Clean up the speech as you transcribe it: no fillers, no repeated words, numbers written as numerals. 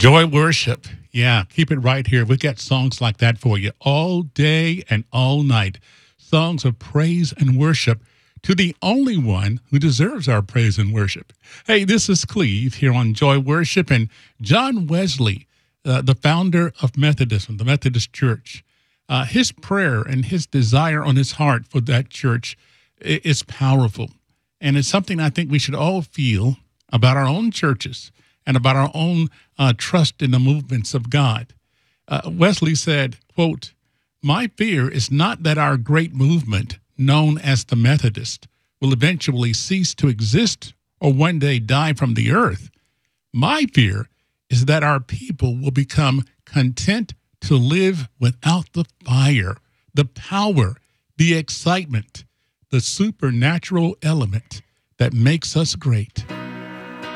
Joy worship. Yeah, keep it right here. We got songs like that for you all day and all night. Songs of praise and worship to the only one who deserves our praise and worship. Hey, this is Cleve here on Joy Worship, and John Wesley, the founder of Methodism, the Methodist Church, his prayer and his desire on his heart for that church is powerful. And it's something I think we should all feel about our own churches and about our own trust in the movements of God. Wesley said, quote, "My fear is not that our great movement, known as the Methodist, will eventually cease to exist or one day die from the earth. My fear is that our people will become content to live without the fire, the power, the excitement, the supernatural element that makes us great."